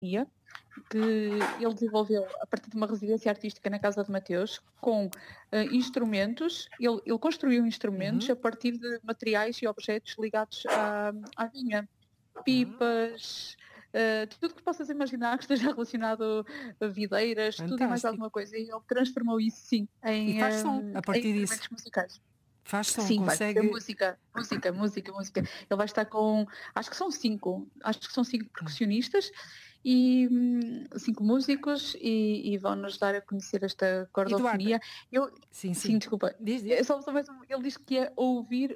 que ele desenvolveu a partir de uma residência artística na Casa de Mateus, com instrumentos. Ele construiu instrumentos a partir de materiais e objetos ligados à vinha. Pipas, tudo que possas imaginar que esteja relacionado a videiras, tudo e mais Fantástico. alguma coisa. E ele transformou isso, sim, E faz som a em partir disso. instrumentos musicais. Faz som, Sim, vai consegue. ter música. Ele vai estar com, acho que são cinco percussionistas e 5 músicos e vão-nos dar a conhecer esta cordofonia. Sim. Desculpa. Diz. Ele disse que ia ouvir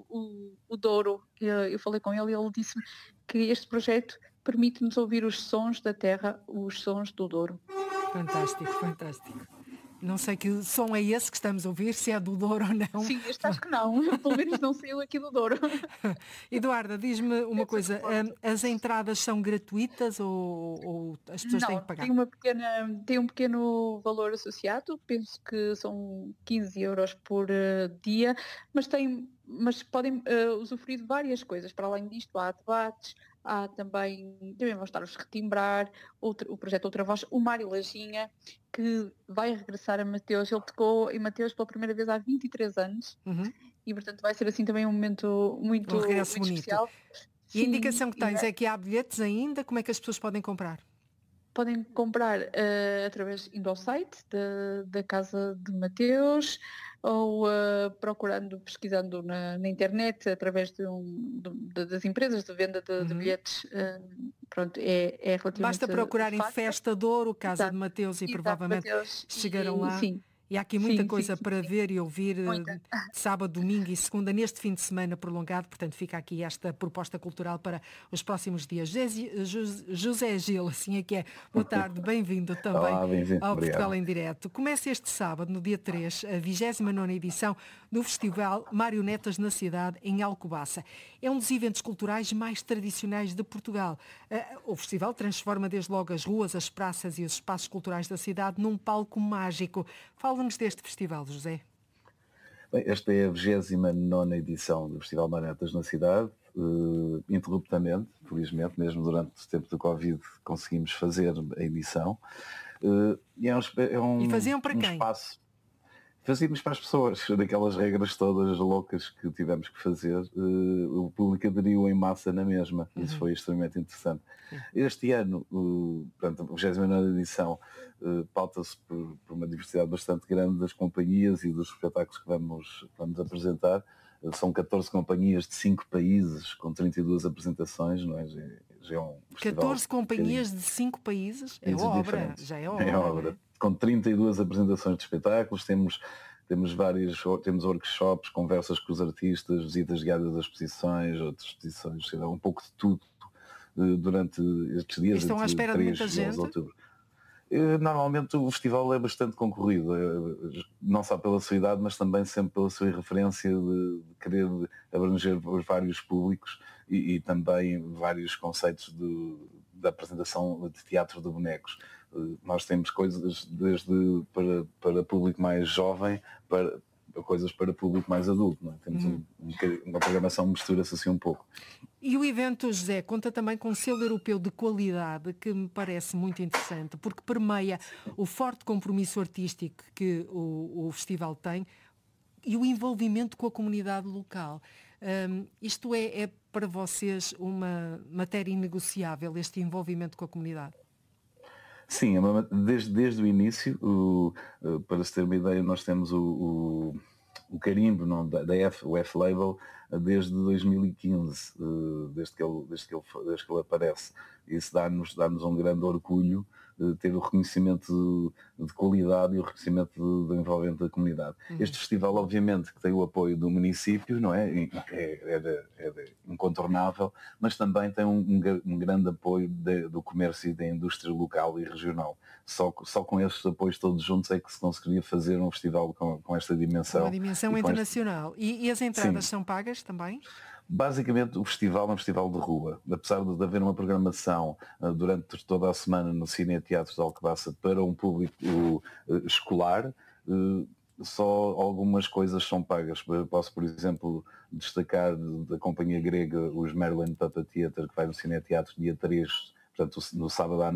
o Douro. Eu falei com ele e ele disse-me que este projeto permite-nos ouvir os sons da terra, os sons do Douro. Fantástico. Não sei que som é esse que estamos a ouvir, se é do Douro ou não. Sim, este acho que não. Pelo menos não saiu aqui do Douro. Eduarda, diz-me uma coisa. As entradas são gratuitas ou as pessoas têm que pagar? Tem um pequeno valor associado. Penso que são 15 euros por dia. Mas podem usufruir de várias coisas. Para além disto, há debates. Também vão estar os Retimbrar, o projeto Outra Voz, o Mário Lajinha, que vai regressar a Mateus. Ele tocou em Mateus pela primeira vez há 23 anos e, portanto, vai ser assim também um momento muito especial. E a indicação que tens é que há bilhetes ainda? Como é que as pessoas podem comprar? Podem comprar indo ao site da Casa de Mateus ou pesquisando na internet através das empresas de venda de bilhetes. Pronto, é relativamente Basta procurarem fácil. Festa de Ouro, Casa de Mateus e provavelmente chegarão lá. Sim. E há aqui muita coisa para ver e ouvir de sábado, domingo e segunda, neste fim de semana prolongado. Portanto, fica aqui esta proposta cultural para os próximos dias. José Gil, assim é que é. Boa tarde, bem-vindo também. Olá, bem-vindo. Ao Obrigado. Portugal em Direto. Começa este sábado, no dia 3, a 29ª edição do Festival Marionetas na Cidade, em Alcobaça. É um dos eventos culturais mais tradicionais de Portugal. O festival transforma desde logo as ruas, as praças e os espaços culturais da cidade num palco mágico. Fala-nos deste festival, José. Bem, esta é a 29ª edição do Festival Marionetas na Cidade. Ininterruptamente, felizmente, mesmo durante o tempo do Covid, conseguimos fazer a edição. E faziam para quem? Espaço. Fazíamos para as pessoas, daquelas regras todas loucas que tivemos que fazer, o público aderiu em massa na mesma. Isso foi extremamente interessante. Este ano, portanto, a 29ª edição pauta-se por uma diversidade bastante grande das companhias e dos espetáculos que vamos apresentar. São 14 companhias de 5 países, com 32 apresentações, não é? Já é um 14 companhias de 5 países? É obra, já é obra. É obra. Com 32 apresentações de espetáculos, temos workshops, conversas com os artistas, visitas guiadas às exposições, outras exposições, um pouco de tudo durante estes dias. Estão à espera de muita gente? Normalmente o festival é bastante concorrido, não só pela sua idade, mas também sempre pela sua irreferência de querer abranger vários públicos e também vários conceitos da apresentação de teatro de bonecos. Nós temos coisas desde para público mais jovem, para coisas para público mais adulto. Não é? Temos uma programação que mistura-se assim um pouco. E o evento, José, conta também com um selo europeu de qualidade que me parece muito interessante, porque permeia o forte compromisso artístico que o festival tem e o envolvimento com a comunidade local. Isto é para vocês uma matéria inegociável, este envolvimento com a comunidade? Sim, desde o início, para se ter uma ideia, nós temos o carimbo o F-Label desde 2015, desde que ele aparece. Isso dá-nos um grande orgulho ter o reconhecimento de qualidade e o reconhecimento do envolvimento da comunidade. Este festival, obviamente, que tem o apoio do município, não é? É incontornável, mas também tem um grande apoio do comércio e da indústria local e regional. Só com estes apoios todos juntos é que se conseguiria fazer um festival com esta dimensão. Uma dimensão internacional. E as entradas são pagas também? Basicamente o festival é um festival de rua. Apesar de haver uma programação durante toda a semana no Cine e Teatro de Alcobaça para um público escolar, só algumas coisas são pagas. Posso, por exemplo, destacar da companhia grega os Merlin Puppet Theatre, que vai no Cine e Teatro dia 3, portanto, no sábado à